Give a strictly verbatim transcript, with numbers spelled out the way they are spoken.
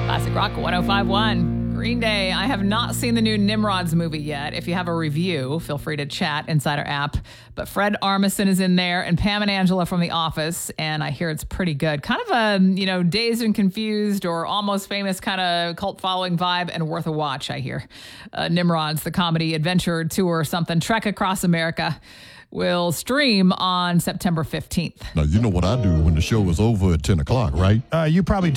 Classic Rock one oh five point one. Green Day. I have not seen the new Nimrods movie yet. If you have a review, feel free to chat inside our app. But Fred Armisen is in there and Pam and Angela from The Office, and I hear it's pretty good. Kind of a, you know, Dazed and Confused or Almost Famous kind of cult following vibe, and worth a watch, I hear. Uh, Nimrods, the comedy adventure tour or something, Trek Across America, will stream on September fifteenth. Now, you know what I do when the show is over at ten o'clock, right? Uh, you probably